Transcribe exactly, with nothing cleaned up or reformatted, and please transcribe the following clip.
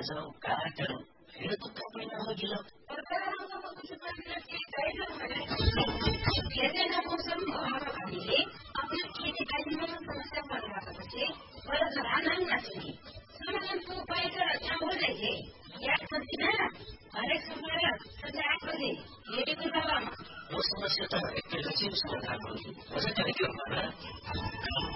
जाऊ काय करू हे तो कपडे गेलं खेतीका मौसम भएको हामीले आफ्नो खेतीपातीमा समस्या परिरहेको पछि बरु धरान नाच्ने समाधानको उपाय त यहाँ हुँदै या खोज्दिन हरेक समय सधैँ आठ बजे हेरेको बेलामा वो समस्या त एकैछिन समाधान हुन्छ के गर्नु